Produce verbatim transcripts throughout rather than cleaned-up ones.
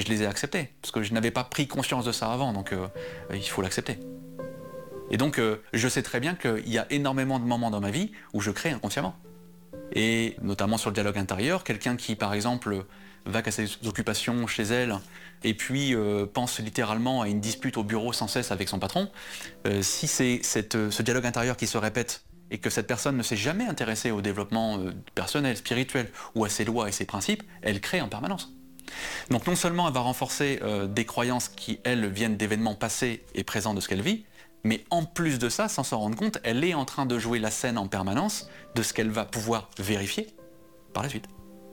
Et je les ai acceptés, parce que je n'avais pas pris conscience de ça avant, donc euh, il faut l'accepter. Et donc, euh, je sais très bien qu'il y a énormément de moments dans ma vie où je crée inconsciemment. Et notamment sur le dialogue intérieur, quelqu'un qui, par exemple, va qu'à ses occupations chez elle, et puis euh, pense littéralement à une dispute au bureau sans cesse avec son patron, euh, si c'est cette, ce dialogue intérieur qui se répète, et que cette personne ne s'est jamais intéressée au développement euh, personnel, spirituel, ou à ses lois et ses principes, elle crée en permanence. Donc non seulement elle va renforcer euh, des croyances qui, elles, viennent d'événements passés et présents de ce qu'elle vit, mais en plus de ça, sans s'en rendre compte, elle est en train de jouer la scène en permanence de ce qu'elle va pouvoir vérifier par la suite.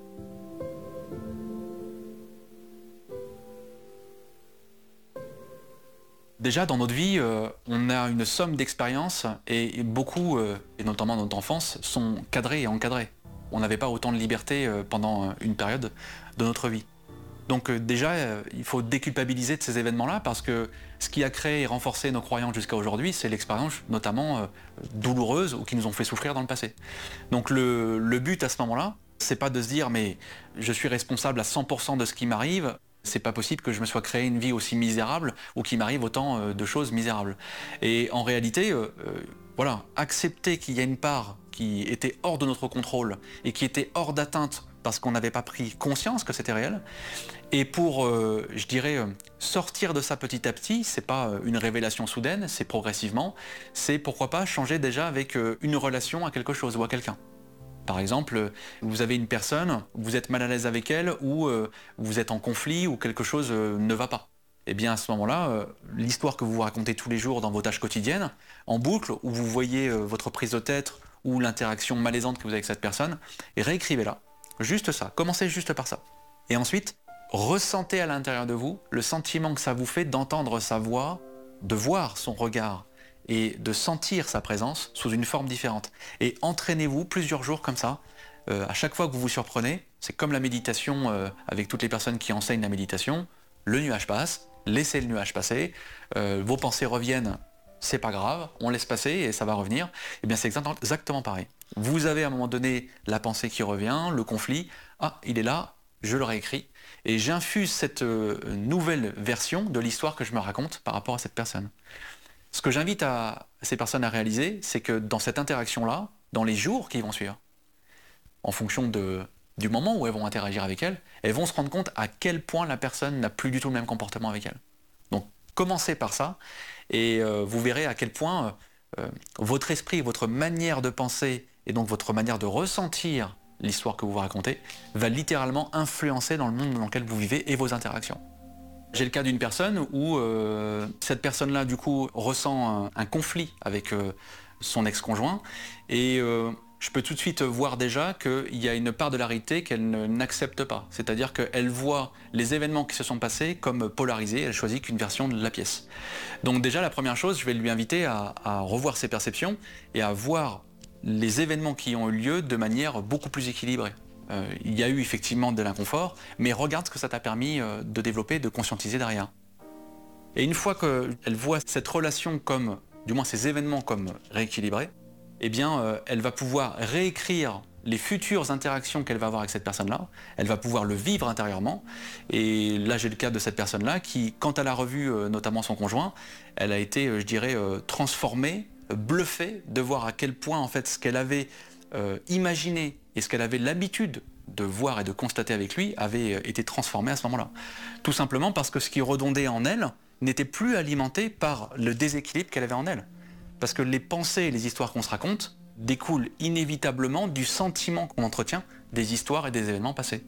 Déjà, dans notre vie, euh, on a une somme d'expériences et, et beaucoup, euh, et notamment dans notre enfance, sont cadrés et encadrés. On n'avait pas autant de liberté euh, pendant une période de notre vie. Donc euh, déjà, euh, il faut déculpabiliser de ces événements-là parce que ce qui a créé et renforcé nos croyances jusqu'à aujourd'hui, c'est l'expérience notamment euh, douloureuse ou qui nous ont fait souffrir dans le passé. Donc le, le but à ce moment-là, c'est pas de se dire mais je suis responsable à cent pour cent de ce qui m'arrive, c'est pas possible que je me sois créé une vie aussi misérable ou qu'il m'arrive autant euh, de choses misérables. Et en réalité, euh, euh, voilà, accepter qu'il y a une part qui était hors de notre contrôle et qui était hors d'atteinte parce qu'on n'avait pas pris conscience que c'était réel. Et pour, euh, je dirais, euh, sortir de ça petit à petit, c'est pas euh, une révélation soudaine, c'est progressivement, c'est pourquoi pas changer déjà avec euh, une relation à quelque chose ou à quelqu'un. Par exemple, vous avez une personne, vous êtes mal à l'aise avec elle, ou euh, vous êtes en conflit, ou quelque chose euh, ne va pas. Eh bien à ce moment-là, euh, l'histoire que vous vous racontez tous les jours dans vos tâches quotidiennes, en boucle, où vous voyez euh, votre prise de tête, ou l'interaction malaisante que vous avez avec cette personne, et réécrivez-la. Juste ça, commencez juste par ça. Et ensuite, ressentez à l'intérieur de vous le sentiment que ça vous fait d'entendre sa voix, de voir son regard et de sentir sa présence sous une forme différente. Et entraînez-vous plusieurs jours comme ça. Euh, à chaque fois que vous vous surprenez, c'est comme la méditation euh, avec toutes les personnes qui enseignent la méditation, le nuage passe, laissez le nuage passer, euh, vos pensées reviennent, c'est pas grave, on laisse passer et ça va revenir. Et bien c'est exactement, exactement pareil. Vous avez à un moment donné la pensée qui revient, le conflit, ah il est là, je le réécris, et j'infuse cette euh, nouvelle version de l'histoire que je me raconte par rapport à cette personne. Ce que j'invite à ces personnes à réaliser, c'est que dans cette interaction-là, dans les jours qui vont suivre, en fonction de, du moment où elles vont interagir avec elle, elles vont se rendre compte à quel point la personne n'a plus du tout le même comportement avec elle. Donc commencez par ça, et euh, vous verrez à quel point euh, votre esprit, votre manière de penser, et donc votre manière de ressentir l'histoire que vous vous racontez, va littéralement influencer dans le monde dans lequel vous vivez et vos interactions. J'ai le cas d'une personne où euh, cette personne-là, du coup, ressent un, un conflit avec euh, son ex-conjoint et euh, je peux tout de suite voir déjà qu'il y a une part de la réalité qu'elle n'accepte pas. C'est-à-dire qu'elle voit les événements qui se sont passés comme polarisés, elle choisit qu'une version de la pièce. Donc déjà, la première chose, je vais lui inviter à, à revoir ses perceptions et à voir les événements qui ont eu lieu de manière beaucoup plus équilibrée. Euh, il y a eu effectivement de l'inconfort, mais regarde ce que ça t'a permis euh, de développer, de conscientiser derrière. Et une fois qu'elle voit cette relation comme, du moins ces événements comme rééquilibrés, eh bien, euh, elle va pouvoir réécrire les futures interactions qu'elle va avoir avec cette personne-là, elle va pouvoir le vivre intérieurement, et là j'ai le cas de cette personne-là qui, quand elle a revu euh, notamment son conjoint, elle a été, euh, je dirais, euh, transformée, euh, bluffée de voir à quel point en fait ce qu'elle avait euh, imaginé et ce qu'elle avait l'habitude de voir et de constater avec lui avait euh, été transformé à ce moment-là. Tout simplement parce que ce qui redondait en elle n'était plus alimenté par le déséquilibre qu'elle avait en elle. Parce que les pensées et les histoires qu'on se raconte découlent inévitablement du sentiment qu'on entretient des histoires et des événements passés.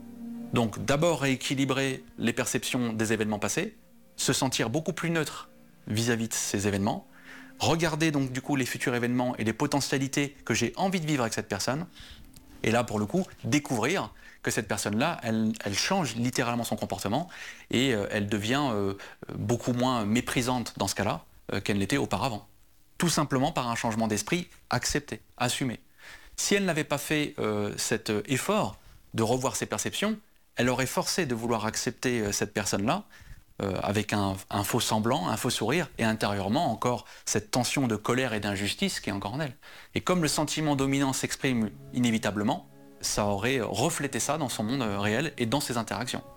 Donc d'abord rééquilibrer les perceptions des événements passés, se sentir beaucoup plus neutre vis-à-vis de ces événements, regarder donc du coup les futurs événements et les potentialités que j'ai envie de vivre avec cette personne, et là pour le coup découvrir que cette personne-là, elle, elle change littéralement son comportement et euh, elle devient euh, beaucoup moins méprisante dans ce cas-là euh, qu'elle l'était auparavant. Tout simplement par un changement d'esprit accepté, assumé. Si elle n'avait pas fait euh, cet effort de revoir ses perceptions, elle aurait forcé de vouloir accepter euh, cette personne-là euh, avec un, un faux semblant, un faux sourire, et intérieurement encore cette tension de colère et d'injustice qui est encore en elle. Et comme le sentiment dominant s'exprime inévitablement, ça aurait reflété ça dans son monde réel et dans ses interactions.